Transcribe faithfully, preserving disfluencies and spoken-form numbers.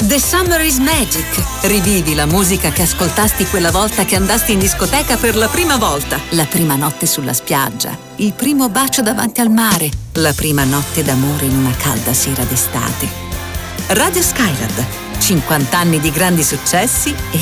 The Summer is Magic. Rivivi la musica che ascoltasti quella volta che andasti in discoteca per la prima volta. La prima notte sulla spiaggia. Il primo bacio davanti al mare. La prima notte d'amore in una calda sera d'estate. Radio Skylab. cinquanta anni di grandi successi e